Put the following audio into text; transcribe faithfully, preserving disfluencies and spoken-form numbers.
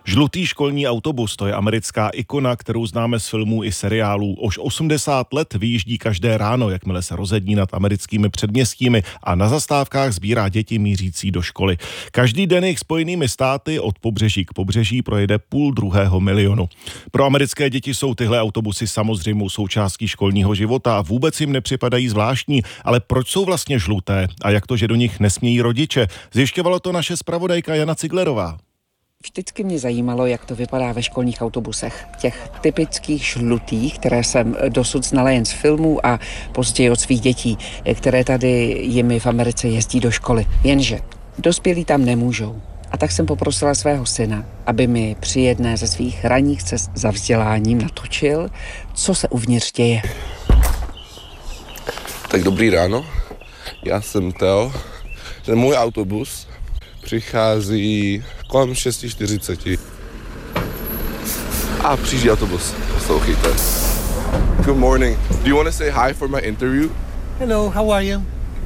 Žlutý školní autobus, to je americká ikona, kterou známe z filmů i seriálů. Už osmdesát let vyjíždí každé ráno, jakmile se rozední nad americkými předměstími a na zastávkách sbírá děti mířící do školy. Každý den jich Spojenými státy od pobřeží k pobřeží projede půl druhého milionu. Pro americké děti jsou tyhle autobusy samozřejmou součástí školního života a vůbec jim nepřipadají zvláštní, ale proč jsou vlastně žluté a jak to, že do nich nesmějí rodiče? Zjišťovala to naše zpravodajka Jana Ciglerová. Vždycky mě zajímalo, jak to vypadá ve školních autobusech. Těch typických žlutých, které jsem dosud znala jen z filmů a později od svých dětí, které tady jimi v Americe jezdí do školy. Jenže dospělí tam nemůžou. A tak jsem poprosila svého syna, aby mi při jedné ze svých ranních cest za vzděláním natočil, co se uvnitř děje. Tak dobrý ráno, já jsem Teo. Ten můj autobus přichází kolem šest čtyřicet. A přijíždí autobus, poslouchejte. Good morning. Do you want to say hi for my interview? Hello, how are you?